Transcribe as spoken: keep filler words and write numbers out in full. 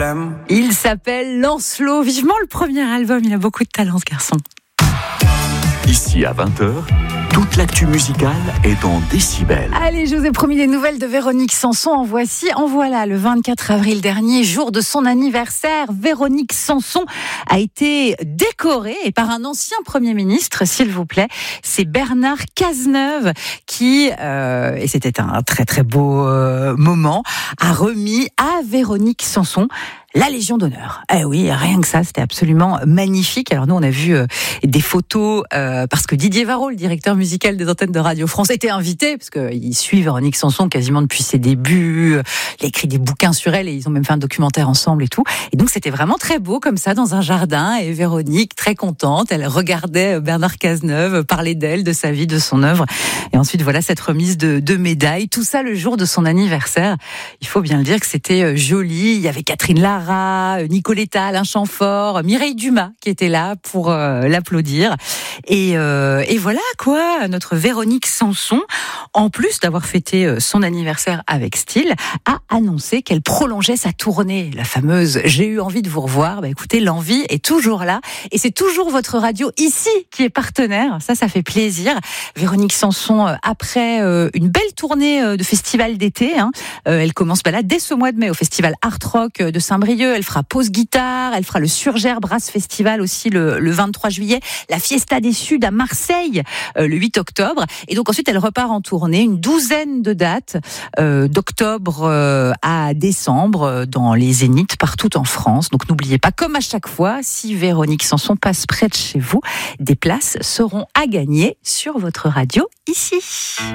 Il s'appelle Lancelot. Vivement le premier album, il a beaucoup de talent ce garçon. Ici à vingt heures, toute l'actu musicale est en décibels. Allez, je vous ai promis des nouvelles de Véronique Sanson. En voici, en voilà. Le vingt-quatre avril dernier, jour de son anniversaire, Véronique Sanson a été décorée et par un ancien Premier ministre, s'il vous plaît. C'est Bernard Cazeneuve qui, euh, et c'était un très très beau euh, moment, a remis à Véronique Sanson la Légion d'honneur. Eh oui, rien que ça, c'était absolument magnifique. Alors nous, on a vu euh, des photos euh, parce que Didier Varro, le directeur musical des antennes de Radio France, était invité parce qu'il suit Véronique Sanson quasiment depuis ses débuts. Il a écrit des bouquins sur elle et ils ont même fait un documentaire ensemble et tout. Et donc c'était vraiment très beau comme ça dans un jardin. Et Véronique, très contente, elle regardait Bernard Cazeneuve parler d'elle, de sa vie, de son œuvre. Et ensuite voilà cette remise de, de médailles. Tout ça le jour de son anniversaire. Il faut bien le dire que c'était joli. Il y avait Catherine Lara, Nicoletta, Alain Chamfort, Mireille Dumas qui était là pour euh, l'applaudir. Et, euh, et voilà quoi, notre Véronique Sanson, en plus d'avoir fêté son anniversaire avec style, a annoncé qu'elle prolongeait sa tournée, la fameuse « J'ai eu envie de vous revoir ». Bah, écoutez, l'envie est toujours là et c'est toujours votre radio ici qui est partenaire. Ça, ça fait plaisir. Véronique Sanson, après euh, une belle tournée de festival d'été, hein, euh, elle commence bah, là dès ce mois de mai au festival Art Rock de Saint-Brieuc. Elle fera pause guitare, elle fera le Surgère Brass Festival aussi le, le vingt-trois juillet, la Fiesta des Suds à Marseille euh, le huit octobre. Et donc ensuite, elle repart en tournée, une douzaine de dates euh, d'octobre euh, à décembre euh, dans les zéniths partout en France. Donc n'oubliez pas, comme à chaque fois, si Véronique Sanson passe près de chez vous, des places seront à gagner sur votre radio ici.